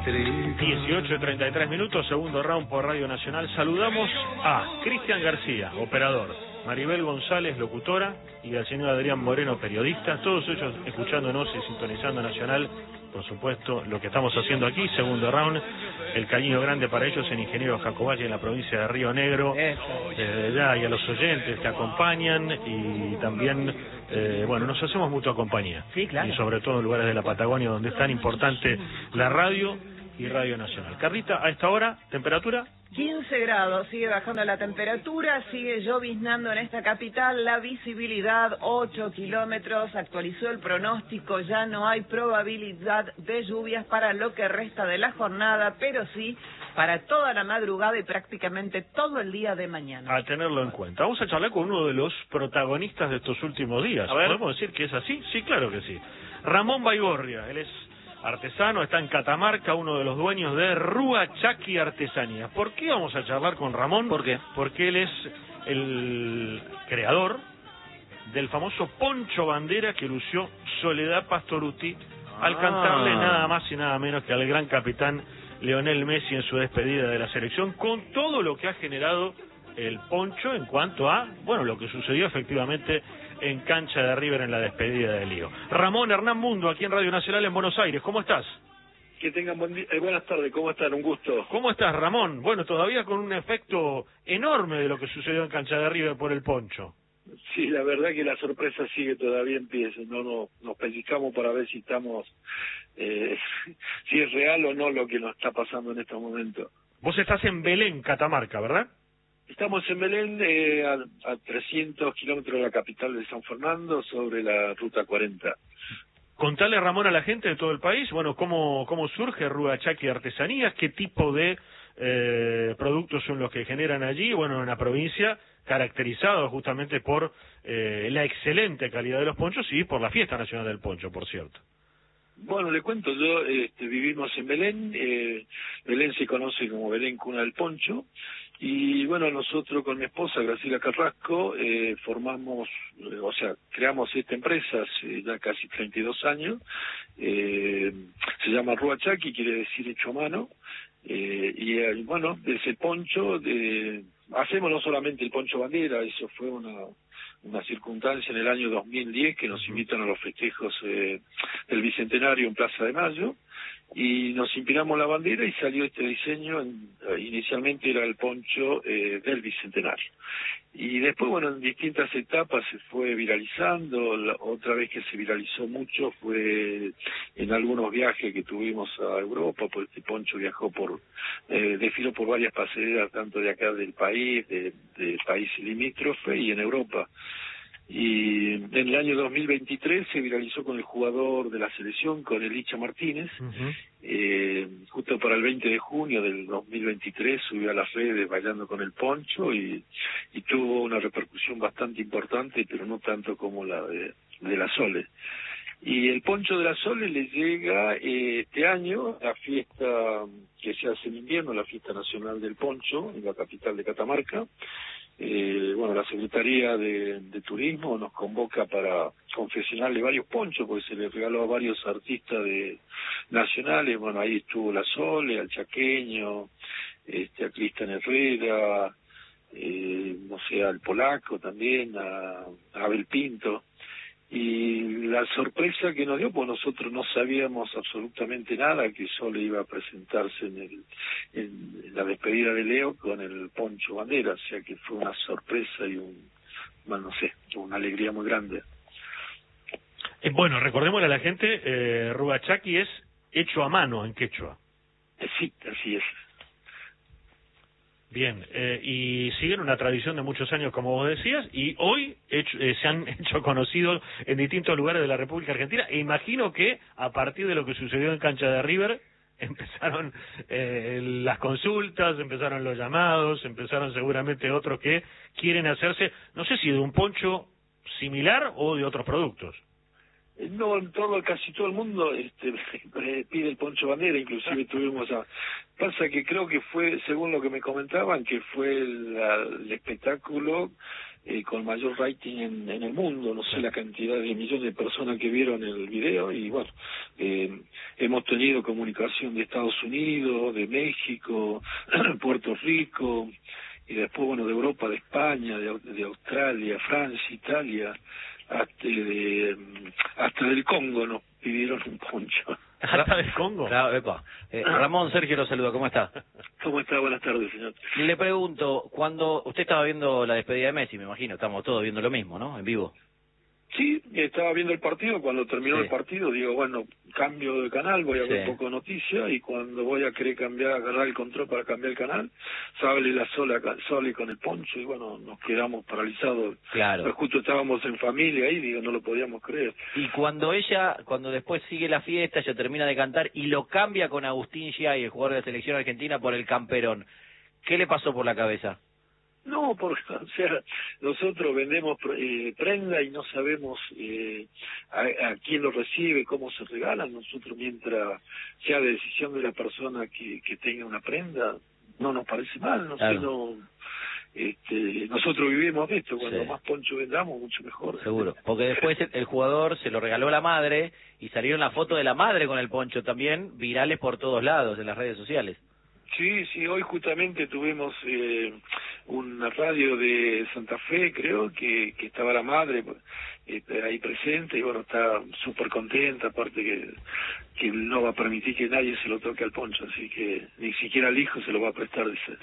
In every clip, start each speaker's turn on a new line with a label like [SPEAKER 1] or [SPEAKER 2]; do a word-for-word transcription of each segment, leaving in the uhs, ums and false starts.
[SPEAKER 1] dieciocho y treinta y tres minutos, segundo round por Radio Nacional. Saludamos a Cristian García, operador, Maribel González, locutora, y al señor Adrián Moreno, periodista, todos ellos escuchándonos y sintonizando Nacional, por supuesto, lo que estamos haciendo aquí, segundo round. El cariño grande para ellos en Ingeniero Jacoballe, en la provincia de Río Negro, desde allá, y a los oyentes que acompañan, y también, eh, bueno, nos hacemos mutua compañía.
[SPEAKER 2] Sí, claro.
[SPEAKER 1] Y sobre todo en lugares de la Patagonia donde es tan importante la radio y Radio Nacional. Carlita, a esta hora, ¿temperatura?
[SPEAKER 2] quince grados, sigue bajando la temperatura, sigue lloviznando en esta capital, la visibilidad ocho kilómetros, actualizó el pronóstico, ya no hay probabilidad de lluvias para lo que resta de la jornada, pero sí para toda la madrugada y prácticamente todo el día de mañana.
[SPEAKER 1] A tenerlo en cuenta. Vamos a charlar con uno de los protagonistas de estos últimos días. ¿Podemos decir que es así? Sí, claro que sí. Ramón Baigorria, él es artesano, está en Catamarca, uno de los dueños de Rúa Chaki Artesanía. ¿Por qué vamos a charlar con Ramón?
[SPEAKER 3] ¿Por qué?
[SPEAKER 1] Porque él es el creador del famoso poncho bandera que lució Soledad Pastorutti al
[SPEAKER 3] Ah.
[SPEAKER 1] cantarle nada más y nada menos que al gran capitán Lionel Messi en su despedida de la selección, con todo lo que ha generado el poncho en cuanto a, bueno, lo que sucedió efectivamente en cancha de River en la despedida de Lío. Ramón, Hernán Mundo, aquí en Radio Nacional en Buenos Aires, ¿cómo estás?
[SPEAKER 4] Que tengan buen día, eh, buenas tardes, ¿cómo están? Un gusto.
[SPEAKER 1] ¿Cómo estás, Ramón? Bueno, todavía con un efecto enorme de lo que sucedió en cancha de River por el poncho.
[SPEAKER 4] Sí, la verdad que la sorpresa sigue todavía en pie, no, no nos pellizcamos para ver si estamos, eh, si es real o no lo que nos está pasando en estos momentos.
[SPEAKER 1] Vos estás en Belén, Catamarca, ¿verdad?
[SPEAKER 4] Estamos en Belén, eh, a, a trescientos kilómetros de la capital de San Fernando, sobre la ruta cuarenta.
[SPEAKER 1] Contale, Ramón, a la gente de todo el país, bueno, cómo, cómo surge Rúa Chaki Artesanías, qué tipo de eh, productos son los que generan allí, bueno, en la provincia, caracterizado justamente por eh, la excelente calidad de los ponchos y por la Fiesta Nacional del Poncho, por cierto.
[SPEAKER 4] Bueno, le cuento, yo este, vivimos en Belén, eh, Belén se conoce como Belén Cuna del Poncho, y bueno, nosotros con mi esposa, Graciela Carrasco, eh, formamos, eh, o sea, creamos esta empresa hace ya casi treinta y dos años, eh, se llama Rúa Chaki, quiere decir hecho a mano, eh, y eh, bueno, ese poncho, de, hacemos no solamente el poncho bandera, eso fue una... una circunstancia en el año dos mil diez que nos invitan a los festejos eh, del Bicentenario en Plaza de Mayo, y nos inspiramos la bandera y salió este diseño. En, inicialmente era el poncho eh, del Bicentenario, y después, bueno, en distintas etapas se fue viralizando. La otra vez que se viralizó mucho fue en algunos viajes que tuvimos a Europa, porque este poncho viajó por, eh, desfiló por varias pasarelas, tanto de acá del país, de, de países limítrofes y en Europa. Y en el año dos mil veintitrés se viralizó con el jugador de la selección, con el Licha Martínez. Uh-huh. eh, justo para el veinte de junio del dos mil veintitrés subió a las redes bailando con el poncho y, y tuvo una repercusión bastante importante, pero no tanto como la de, de la Sole. Y el poncho de la Sole le llega eh, este año a la fiesta que se hace en invierno, la Fiesta Nacional del Poncho, en la capital de Catamarca. Eh, bueno, la Secretaría de, de Turismo nos convoca para confeccionarle varios ponchos, porque se le regaló a varios artistas de nacionales. Bueno, ahí estuvo la Sole, al Chaqueño, este, a Cristian Herrera, eh, no sé, al Polaco también, a, a Abel Pinto. Y la sorpresa que nos dio, pues nosotros no sabíamos absolutamente nada que Sole iba a presentarse en, el, en la despedida de Leo con el poncho bandera, o sea que fue una sorpresa y un, bueno, no sé, una alegría muy grande.
[SPEAKER 1] Eh, bueno, recordémosle a la gente, eh, Rúa Chaki es hecho a mano en quechua.
[SPEAKER 4] Eh, sí, así es.
[SPEAKER 1] Bien, eh, y siguen una tradición de muchos años, como vos decías, y hoy hecho, eh, se han hecho conocidos en distintos lugares de la República Argentina, e imagino que a partir de lo que sucedió en cancha de River, empezaron eh, las consultas, empezaron los llamados, empezaron seguramente otros que quieren hacerse, no sé si de un poncho similar o de otros productos.
[SPEAKER 4] No, en todo, casi todo el mundo este, pide el poncho bandera, inclusive tuvimos a... Pasa que creo que fue, según lo que me comentaban, que fue la, el espectáculo eh, con mayor rating en, en el mundo, no sé la cantidad de millones de personas que vieron el video, y bueno, eh, hemos tenido comunicación de Estados Unidos, de México, Puerto Rico, y después, bueno, de Europa, de España, de, de Australia, Francia, Italia, hasta, de, hasta del Congo nos pidieron un poncho.
[SPEAKER 1] ¿Hasta del Congo?
[SPEAKER 3] Claro, epa. Eh, Ramón, Sergio lo saluda, ¿cómo está?
[SPEAKER 4] ¿Cómo está? Buenas tardes, señor.
[SPEAKER 3] Le pregunto, cuando usted estaba viendo la despedida de Messi, me imagino, estamos todos viendo lo mismo, ¿no? En vivo.
[SPEAKER 4] Sí, estaba viendo el partido, cuando terminó
[SPEAKER 3] Sí.
[SPEAKER 4] el partido digo, bueno, cambio de canal, voy a ver
[SPEAKER 3] Sí.
[SPEAKER 4] un poco de noticias, y cuando voy a querer cambiar, agarrar el control para cambiar el canal, sale la sola, Sole con el poncho, y bueno, nos quedamos paralizados.
[SPEAKER 3] Claro.
[SPEAKER 4] Pero justo estábamos en familia ahí, digo, no lo podíamos creer.
[SPEAKER 3] Y cuando ella, cuando después sigue la fiesta, ella termina de cantar y lo cambia con Agustín Giai, el jugador de la selección argentina, por el camperón, ¿qué le pasó por la cabeza?
[SPEAKER 4] No, porque, o sea, nosotros vendemos eh, prenda y no sabemos eh, a, a quién lo recibe, cómo se regalan. Nosotros, mientras sea de decisión de la persona que, que tenga una prenda, no nos parece mal, no
[SPEAKER 3] Claro.
[SPEAKER 4] sé, no... Este, nosotros vivimos de esto, cuando
[SPEAKER 3] Sí.
[SPEAKER 4] más poncho vendamos, mucho mejor.
[SPEAKER 3] Seguro, porque después el, el jugador se lo regaló a la madre y salieron la foto de la madre con el poncho también, virales por todos lados en las redes sociales.
[SPEAKER 4] Sí, sí, hoy justamente tuvimos eh, una radio de Santa Fe, creo, que, que estaba la madre eh, ahí presente, y bueno, está súper contenta, aparte que, que no va a permitir que nadie se lo toque al poncho, así que ni siquiera el hijo se lo va a prestar, dice.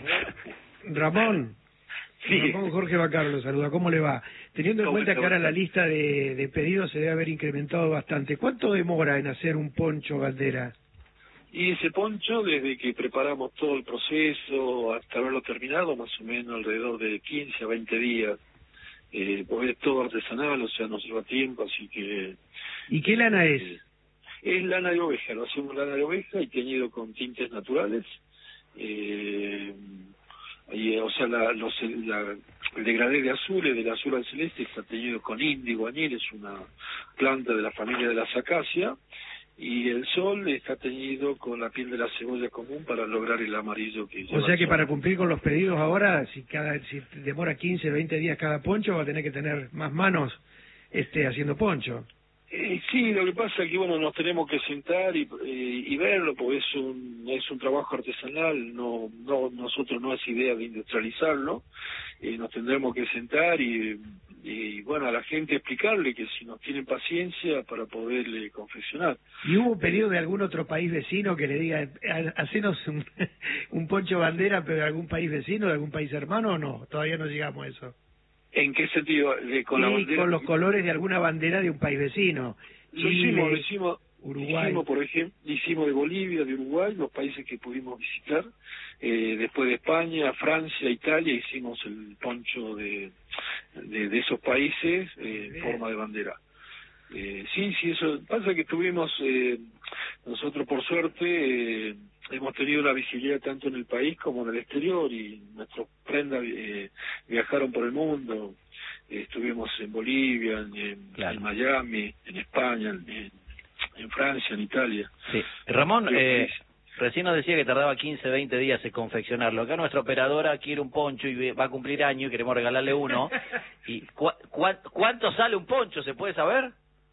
[SPEAKER 5] Ramón,
[SPEAKER 4] Sí.
[SPEAKER 5] Ramón Jorge Bacarlo lo saluda, ¿cómo le va? Teniendo en
[SPEAKER 4] ¿Cómo
[SPEAKER 5] cuenta
[SPEAKER 4] está?
[SPEAKER 5] que ahora la lista de, de pedidos se debe haber incrementado bastante, ¿cuánto demora en hacer un poncho bandera?
[SPEAKER 4] Y ese poncho, desde que preparamos todo el proceso hasta haberlo terminado, más o menos alrededor de quince a veinte días, eh, porque es todo artesanal, o sea, no lleva tiempo, así que...
[SPEAKER 5] ¿Y qué lana es?
[SPEAKER 4] eh, es lana de oveja, lo hacemos lana de oveja y teñido con tintes naturales. Eh, y, o sea, la, los, la, el degradé de azules, del azul al celeste, está teñido con índigo añil, es una planta de la familia de las acacias. Y el sol está teñido con la piel de la cebolla común para lograr el amarillo que lleva.
[SPEAKER 5] O sea
[SPEAKER 4] el
[SPEAKER 5] que
[SPEAKER 4] sol.
[SPEAKER 5] para cumplir con los pedidos ahora, si cada si demora quince, veinte días cada poncho, va a tener que tener más manos este haciendo poncho.
[SPEAKER 4] Eh, sí, lo que pasa es que bueno, nos tenemos que sentar y, eh, y verlo, porque es un es un trabajo artesanal, no no nosotros no es idea de industrializarlo, eh, nos tendremos que sentar y, y bueno, a la gente explicarle que si nos tienen paciencia para poderle confeccionar.
[SPEAKER 5] ¿Y hubo un pedido de algún otro país vecino que le diga, "Ha- hacenos un, un poncho bandera, pero de algún país vecino, de algún país hermano, o no? Todavía no llegamos a eso.
[SPEAKER 4] ¿En qué sentido? De, con
[SPEAKER 5] Y
[SPEAKER 4] la bandera.
[SPEAKER 5] con los colores de alguna bandera de un país vecino.
[SPEAKER 4] Lo
[SPEAKER 5] Chile,
[SPEAKER 4] hicimos, lo hicimos,
[SPEAKER 5] Uruguay.
[SPEAKER 4] hicimos, por ejemplo, hicimos de Bolivia, de Uruguay, los países que pudimos visitar. Eh, después de España, Francia, Italia, hicimos el poncho de, de, de esos países eh, en forma de bandera. Eh, sí, sí, eso pasa que tuvimos, eh, nosotros por suerte, eh, hemos tenido una visibilidad tanto en el país como en el exterior, y nuestros prendas eh, viajaron por el mundo. Eh, estuvimos en Bolivia, en, en,
[SPEAKER 3] Claro.
[SPEAKER 4] en Miami, en España, en, en Francia, en Italia.
[SPEAKER 3] Sí. Ramón,
[SPEAKER 4] Varios
[SPEAKER 3] eh,
[SPEAKER 4] países.
[SPEAKER 3] recién nos decía que tardaba quince, veinte días en confeccionarlo. Acá nuestra operadora quiere un poncho y va a cumplir año y queremos regalarle uno. ¿Y cua- cua- cuánto sale un poncho? ¿Se puede saber?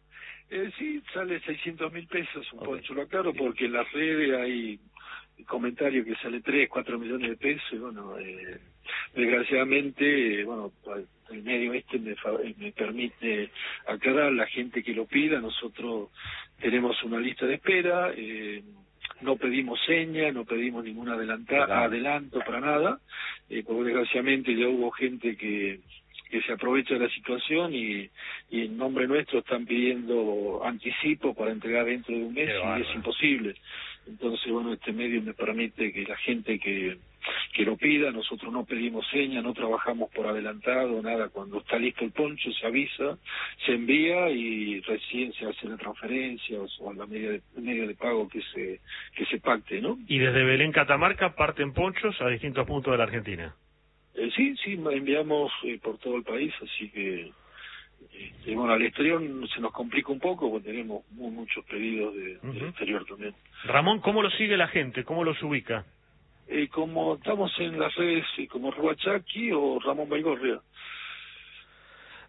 [SPEAKER 4] Eh, sí, sale seiscientos mil pesos un
[SPEAKER 3] Ok.
[SPEAKER 4] poncho, lo aclaro, porque en las redes hay comentarios que sale tres, cuatro millones de pesos, y bueno, eh, desgraciadamente, eh, bueno, el medio este me, fa- me permite aclarar, la gente que lo pida, nosotros tenemos una lista de espera, eh, no pedimos seña, no pedimos ningún adelanta,
[SPEAKER 3] Claro.
[SPEAKER 4] adelanto para nada, eh, porque desgraciadamente ya hubo gente que que se aprovecha de la situación y, y en nombre nuestro están pidiendo anticipo para entregar dentro de un mes.
[SPEAKER 3] Qué
[SPEAKER 4] Y
[SPEAKER 3] bárbaro.
[SPEAKER 4] es imposible. Entonces, bueno, este medio me permite que la gente que, que lo pida, nosotros no pedimos señas, no trabajamos por adelantado, nada. Cuando está listo el poncho se avisa, se envía y recién se hace la transferencia o, o la media de, medio de pago que se que se pacte, ¿no?
[SPEAKER 1] Y desde Belén, Catamarca, parten ponchos a distintos puntos de la Argentina.
[SPEAKER 4] Eh, sí, sí, enviamos eh, por todo el país, así que este, bueno, al exterior se nos complica un poco porque tenemos muy, muchos pedidos de,
[SPEAKER 1] Ujú.
[SPEAKER 4] del exterior también.
[SPEAKER 1] Ramón, ¿cómo lo sigue la gente? ¿Cómo los ubica?
[SPEAKER 4] Eh, como estamos en las redes eh, como Ruachaki o Ramón Baigorria.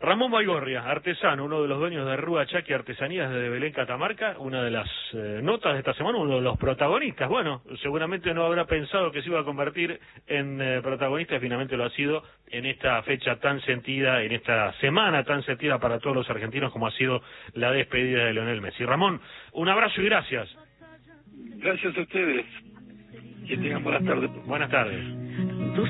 [SPEAKER 1] Ramón Baigorria, artesano, uno de los dueños de Rúa Chaqui Artesanías de Belén, Catamarca, una de las eh, notas de esta semana, uno de los protagonistas. Bueno, seguramente no habrá pensado que se iba a convertir en eh, protagonista, y finalmente lo ha sido en esta fecha tan sentida, en esta semana tan sentida para todos los argentinos como ha sido la despedida de Lionel Messi. Ramón, un abrazo y gracias.
[SPEAKER 4] Gracias a ustedes. Que tengan buenas tardes.
[SPEAKER 1] Buenas tardes.